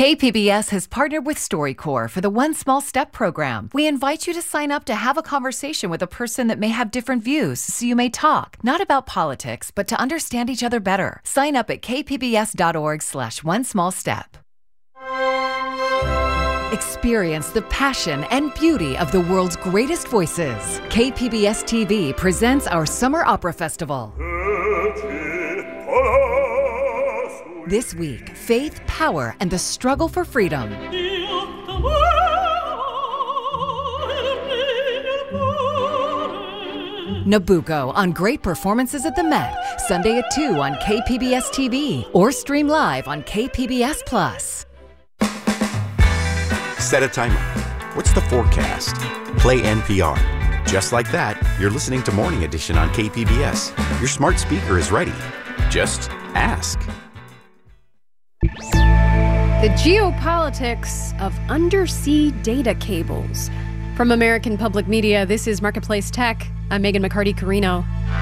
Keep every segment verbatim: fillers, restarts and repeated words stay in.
K P B S has partnered with StoryCorps for the One Small Step program. We invite you to sign up to have a conversation with a person that may have different views, so you may talk, not about politics, but to understand each other better. Sign up at kpbs.org slash one small step. Experience the passion and beauty of the world's greatest voices. K P B S T V presents our Summer Opera Festival. This week, faith, power, and the struggle for freedom. Nabucco on Great Performances at the Met, Sunday at two on K P B S T V, or stream live on K P B S Plus. Set a timer. What's the forecast? Play N P R. Just like that, you're listening to Morning Edition on K P B S. Your smart speaker is ready. Just ask. The geopolitics of undersea data cables. From American Public Media, this is Marketplace Tech. I'm Megan McCarty-Carino.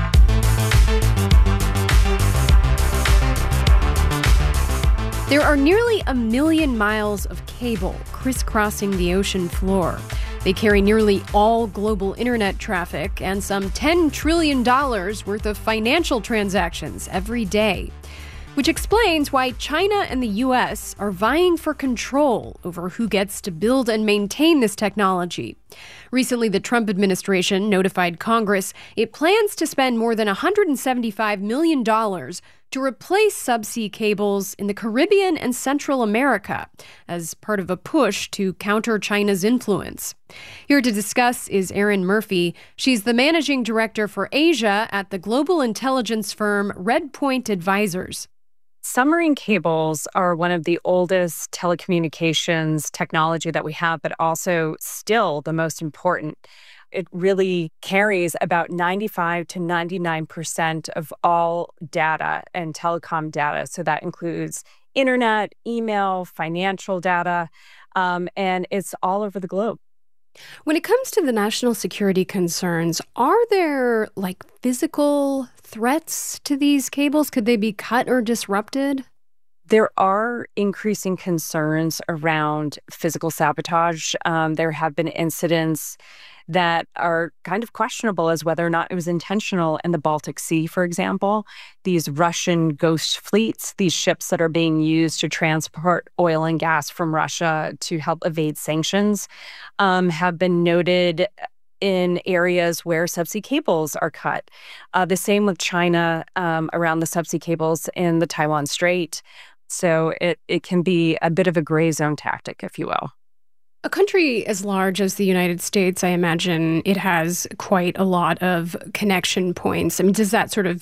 There are nearly a million miles of cable crisscrossing the ocean floor. They carry nearly all global internet traffic and some ten trillion dollars worth of financial transactions every day, which explains why China and the U S are vying for control over who gets to build and maintain this technology. Recently, the Trump administration notified Congress it plans to spend more than one hundred seventy-five million dollars to replace subsea cables in the Caribbean and Central America as part of a push to counter China's influence. Here to discuss is Erin Murphy. She's the managing director for Asia at the global intelligence firm Redpoint Advisors. Submarine cables are one of the oldest telecommunications technology that we have, but also still the most important. It really carries about ninety-five to ninety-nine percent of all data and telecom data. So that includes internet, email, financial data, um, and it's all over the globe. When it comes to the national security concerns, are there like physical threats to these cables? Could they be cut or disrupted? There are increasing concerns around physical sabotage. Um, there have been incidents that are kind of questionable as whether or not it was intentional in the Baltic Sea, for example. These Russian ghost fleets, these ships that are being used to transport oil and gas from Russia to help evade sanctions, um, have been noted in areas where subsea cables are cut. Uh, the same with China um, around the subsea cables in the Taiwan Strait. So it, it can be a bit of a gray zone tactic, if you will. A country as large as the United States, I imagine it has quite a lot of connection points. I mean, does that sort of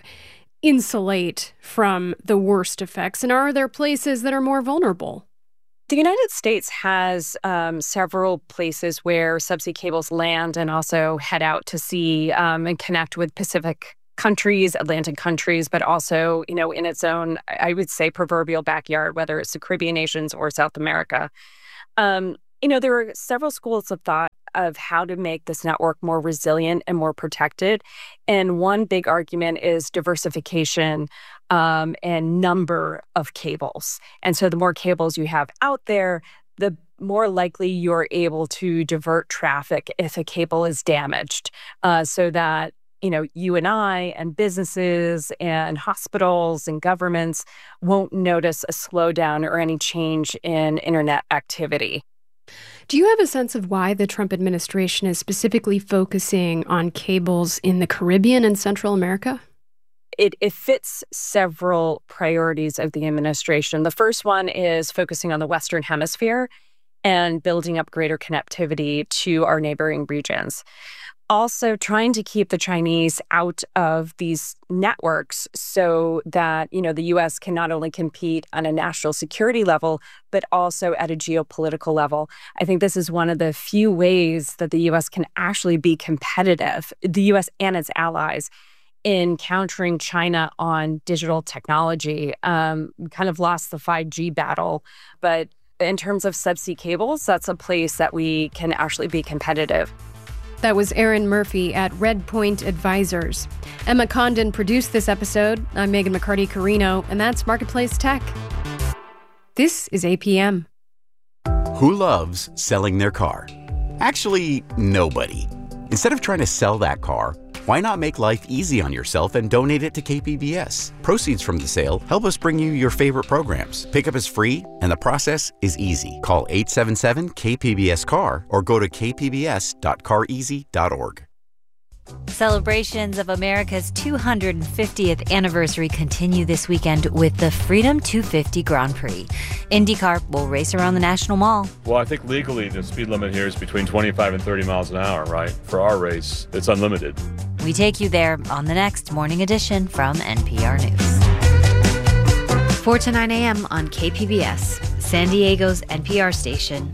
insulate from the worst effects? And are there places that are more vulnerable? The United States has um, several places where subsea cables land and also head out to sea um, and connect with Pacific countries, Atlantic countries, but also, you know, in its own, I would say, proverbial backyard, whether it's the Caribbean nations or South America. Um, you know, there are several schools of thought of how to make this network more resilient and more protected. And one big argument is diversification um, and number of cables. And so the more cables you have out there, the more likely you're able to divert traffic if a cable is damaged, uh, so that, you know, you and I and businesses and hospitals and governments won't notice a slowdown or any change in internet activity. Do you have a sense of why the Trump administration is specifically focusing on cables in the Caribbean and Central America? It, it fits several priorities of the administration. The first one is focusing on the Western Hemisphere and building up greater connectivity to our neighboring regions. Also trying to keep the Chinese out of these networks so that, you know, the U S can not only compete on a national security level, but also at a geopolitical level. I think this is one of the few ways that the U S can actually be competitive, the U S and its allies, in countering China on digital technology. Um, we kind of lost the five G battle, but in terms of subsea cables, that's a place that we can actually be competitive. That was Erin Murphy at Redpoint Advisors. Emma Condon produced this episode. I'm Megan McCarty-Carino, and that's Marketplace Tech. This is A P M. Who loves selling their car? Actually, nobody. Instead of trying to sell that car, why not make life easy on yourself and donate it to K P B S? Proceeds from the sale help us bring you your favorite programs. Pickup is free, and the process is easy. Call eight seven seven K P B S C A R or go to k p b s dot car easy dot org. Celebrations of America's two hundred fiftieth anniversary continue this weekend with the Freedom two fifty Grand Prix. IndyCar will race around the National Mall. Well, I think legally the speed limit here is between twenty-five and thirty miles an hour, right? For our race, it's unlimited. We take you there on the next Morning Edition from N P R News. four to nine a.m. on K P B S, San Diego's N P R station.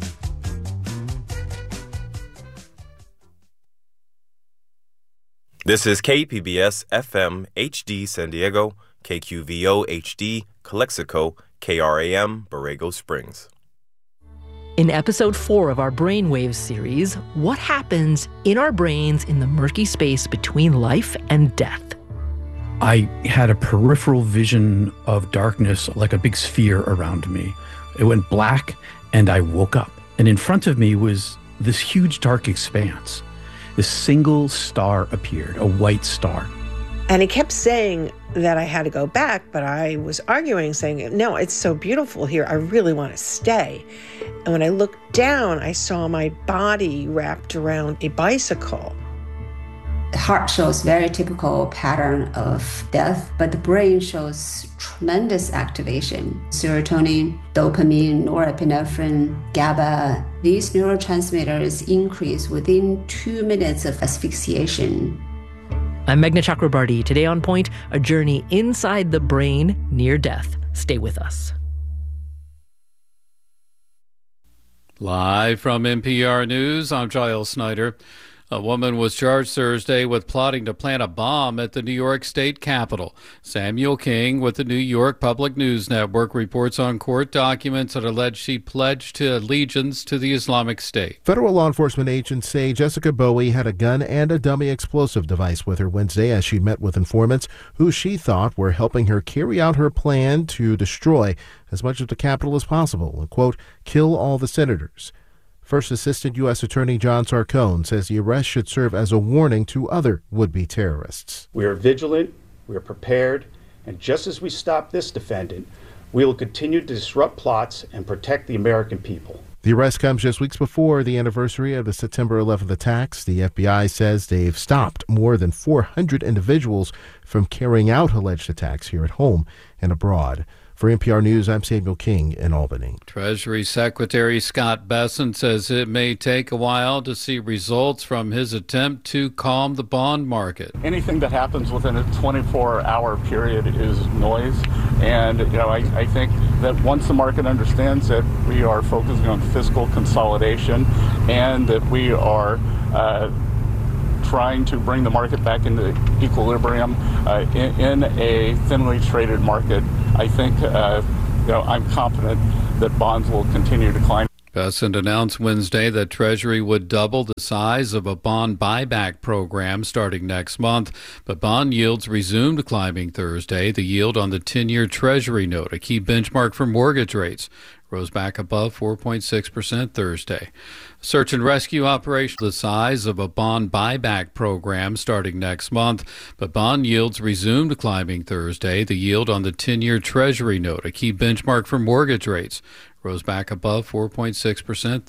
This is K P B S F M H D San Diego, K Q V O H D Calexico, K R A M Borrego Springs. In episode four of our Brainwaves series, what happens in our brains in the murky space between life and death? I had a peripheral vision of darkness, like a big sphere around me. It went black, and I woke up. And in front of me was this huge dark expanse. This single star appeared, a white star. And he kept saying that I had to go back, but I was arguing, saying, no, it's so beautiful here. I really want to stay. And when I looked down, I saw my body wrapped around a bicycle. The heart shows very typical pattern of death, but the brain shows tremendous activation. Serotonin, dopamine, norepinephrine, GABA, these neurotransmitters increase within two minutes of asphyxiation. I'm Meghna Chakrabarty. Today on Point, a journey inside the brain near death. Stay with us. Live from N P R News, I'm Giles Snyder. A woman was charged Thursday with plotting to plant a bomb at the New York State Capitol. Samuel King with the New York Public News Network reports on court documents that allege she pledged to allegiance to the Islamic State. Federal law enforcement agents say Jessica Bowie had a gun and a dummy explosive device with her Wednesday as she met with informants who she thought were helping her carry out her plan to destroy as much of the Capitol as possible and, quote, kill all the senators. First Assistant U S Attorney John Sarcone says the arrest should serve as a warning to other would-be terrorists. We are vigilant, we are prepared, and just as we stop this defendant, we will continue to disrupt plots and protect the American people. The arrest comes just weeks before the anniversary of the September eleventh attacks. The F B I says they've stopped more than four hundred individuals from carrying out alleged attacks here at home and abroad. For N P R News, I'm Samuel King in Albany. Treasury Secretary Scott Bessent says it may take a while to see results from his attempt to calm the bond market. Anything that happens within a twenty-four hour period is noise. And, you know, I, I think that once the market understands that we are focusing on fiscal consolidation and that we are uh, trying to bring the market back into equilibrium uh, in, in a thinly traded market, I think, uh, you know, I'm confident that bonds will continue to climb. Bessent announced Wednesday that Treasury would double the size of a bond buyback program starting next month, but bond yields resumed climbing Thursday. The yield on the ten-year Treasury note, a key benchmark for mortgage rates, rose back above four point six percent Thursday. Search and rescue operation the size of a bond buyback program starting next month, but bond yields resumed climbing Thursday. The yield on the ten-year Treasury note, a key benchmark for mortgage rates, rose back above four point six percent